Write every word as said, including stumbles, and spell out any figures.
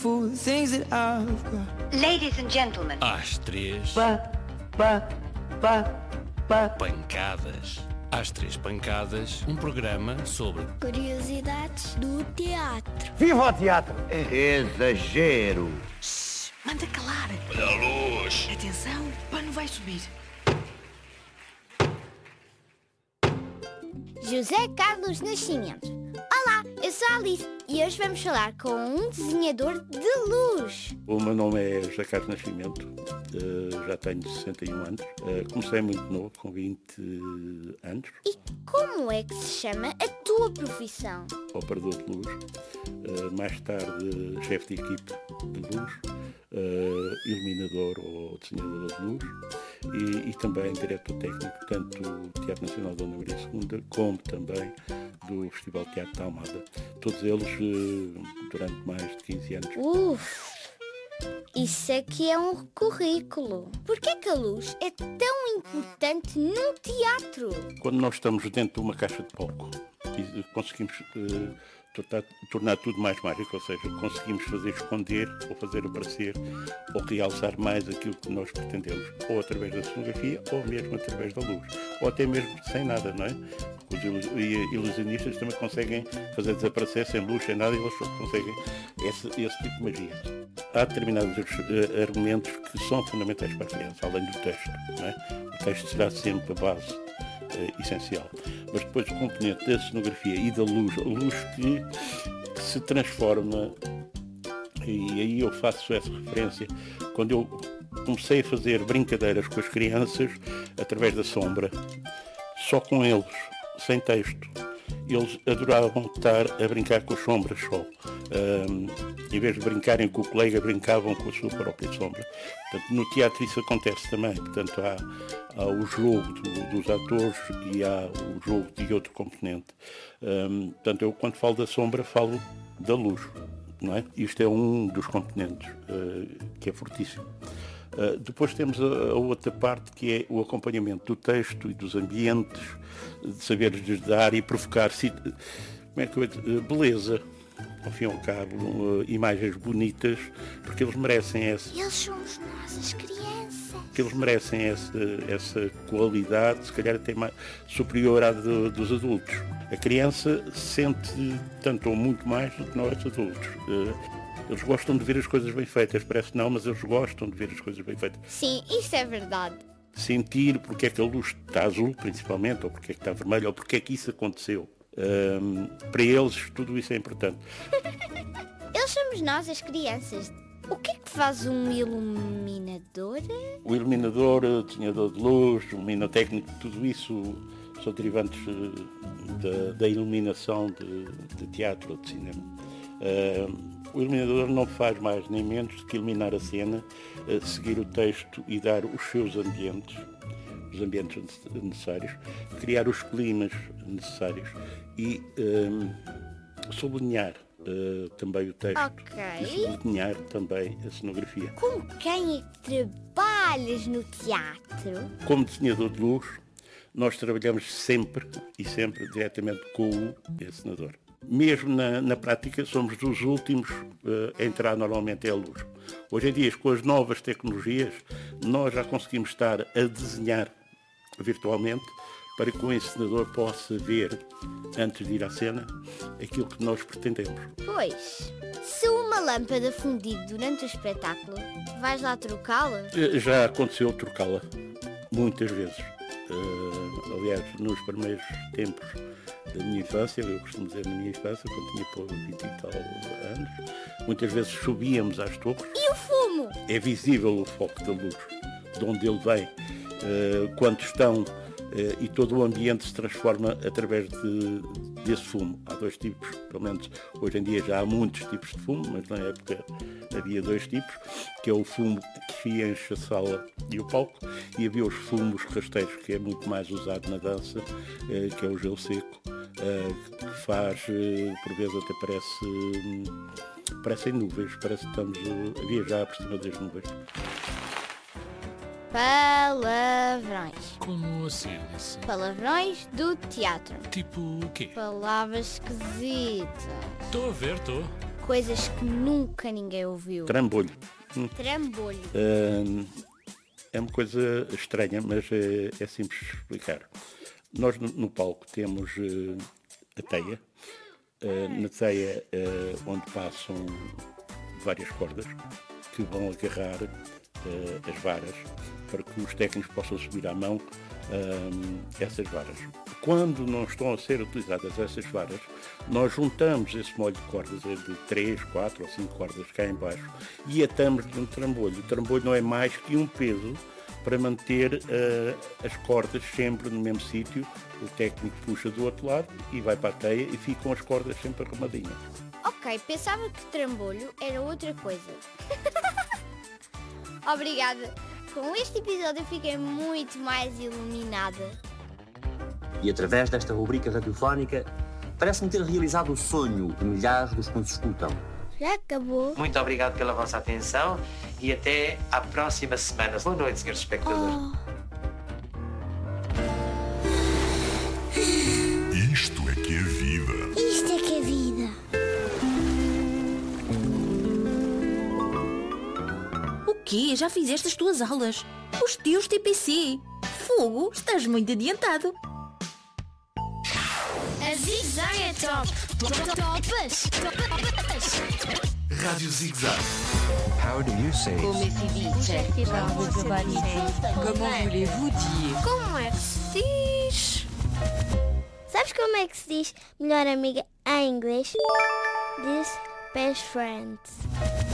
Things that I've got. Ladies and gentlemen. Às três. Pá, pá, pá, pá. Pancadas. Às três pancadas, um programa sobre curiosidades do teatro. Viva o teatro! Exagero! Shhh, manda calar! Olha a luz! Atenção, o pano vai subir. José Carlos Nascimento. Olá, eu sou a Alice e hoje vamos falar com um desenhador de luz. O meu nome é José Carlos Nascimento, uh, já tenho sessenta e um anos, uh, comecei muito novo, com vinte anos. E como é que se chama a tua profissão? Operador de luz, uh, mais tarde chefe de equipe de luz, uh, iluminador ou desenhador de luz e, e também diretor técnico, tanto do Teatro Nacional Dona Maria segunda, como também do Festival de Teatro da Almada. Todos eles uh, durante mais de quinze anos. Uf, isso aqui é um currículo. Por que é que a luz é tão importante no teatro? Quando nós estamos dentro de uma caixa de palco e conseguimos uh, tornar, tornar tudo mais mágico, ou seja, conseguimos fazer esconder ou fazer aparecer ou realçar mais aquilo que nós pretendemos, ou através da cenografia ou mesmo através da luz, ou até mesmo sem nada, não é? Os ilusionistas também conseguem fazer desaparecer sem luz, sem nada, e eles conseguem esse, esse tipo de magia. Há determinados uh, argumentos que são fundamentais para a criança, além do texto, não é? O texto será sempre a base uh, essencial. Mas depois o componente da cenografia e da luz, a luz que, que se transforma, e aí eu faço essa referência, quando eu comecei a fazer brincadeiras com as crianças através da sombra, só com eles, sem texto. Eles adoravam estar a brincar com as sombras só. Um, em vez de brincarem com o colega, brincavam com a sua própria sombra. Portanto, no teatro isso acontece também. Portanto, há, há o jogo do, dos atores e há o jogo de outro componente. Um, portanto, eu quando falo da sombra, falo da luz, não é? Isto é um dos componentes uh, que é fortíssimo. Uh, depois temos a, a outra parte, que é o acompanhamento do texto e dos ambientes, de saberes dar e provocar como é que eu, uh, beleza, ao fim e ao cabo, uh, imagens bonitas, porque eles merecem essa. Eles somos nós, as crianças. Que eles merecem essa, essa qualidade, se calhar até mais superior à de, dos adultos. A criança sente tanto ou muito mais do que nós adultos. Uh, Eles gostam de ver as coisas bem feitas, parece que não, mas eles gostam de ver as coisas bem feitas. Sim, isso é verdade. Sentir porque é que a luz está azul, principalmente, ou porque é que está vermelha, ou porque é que isso aconteceu. Um, para eles, tudo isso é importante. Eles somos nós, as crianças. O que é que faz um iluminador? O iluminador, o desenhador de luz, o luminotécnico, tudo isso são derivantes da, da iluminação de, de teatro ou de cinema. Um, O iluminador não faz mais nem menos do que iluminar a cena, seguir o texto e dar os seus ambientes, os ambientes necessários, criar os climas necessários e um, sublinhar uh, também o texto. Ok. E sublinhar também a cenografia. Com quem é que trabalhas no teatro? Como desenhador de luz, nós trabalhamos sempre e sempre diretamente com o encenador. Mesmo na, na prática, somos dos últimos uh, a entrar normalmente à luz. Hoje em dia, com as novas tecnologias, nós já conseguimos estar a desenhar virtualmente para que o encenador possa ver, antes de ir à cena, aquilo que nós pretendemos. Pois, se uma lâmpada fundir durante o espetáculo, vais lá trocá-la? Uh, já aconteceu trocá-la, muitas vezes. Uh, aliás, nos primeiros tempos da minha infância, eu costumo dizer na minha infância, quando tinha por vinte e tal anos, muitas vezes subíamos às torres. E o fumo? É visível o foco da luz, de onde ele vem, uh, quando estão, uh, e todo o ambiente se transforma através de, desse fumo. Há dois tipos, pelo menos hoje em dia já há muitos tipos de fumo, mas na época havia dois tipos, que é o fumo que enche a sala e o palco, e havia os fumos rasteiros, que é muito mais usado na dança, uh, que é o gelo seco. Uh, que faz, uh, por vezes até parece, um, parecem nuvens, parece que estamos uh, a viajar por cima das nuvens. Palavrões. Como assim, Alice? Palavrões do teatro. Tipo o quê? Palavras esquisitas. Estou a ver, estou. Coisas que nunca ninguém ouviu. Trambolho. Hum. Trambolho. Hum, é uma coisa estranha, mas é, é simples de explicar. Nós no, no palco temos uh, a teia. Uh, na teia uh, onde passam várias cordas que vão agarrar uh, as varas para que os técnicos possam subir à mão uh, essas varas. Quando não estão a ser utilizadas essas varas, nós juntamos esse molho de cordas de três, quatro ou cinco cordas cá em baixo e atamos-lhe um trambolho. O trambolho não é mais que um peso para manter uh, as cordas sempre no mesmo sítio. O técnico puxa do outro lado e vai para a teia e ficam as cordas sempre arrumadinhas. Ok, pensava que trambolho era outra coisa. Obrigada. Com este episódio eu fiquei muito mais iluminada. E através desta rubrica radiofónica, parece-me ter realizado o sonho de milhares dos que nos escutam. Já acabou? Muito obrigado pela vossa atenção e até à próxima semana. Boa noite, senhores espectadores. Oh. Isto é que é vida. Isto é que é vida. O quê? Já fizeste as tuas aulas? Os teus T P C? Fogo, estás muito adiantado. A Zig-Zag é top. Topas. Topas. Rádio Zig-Zag. How do you say? Como se diz? Comment voulez-vous dire? Como é que se diz? Sabes como é que se diz melhor amiga em inglês? Diz best friends.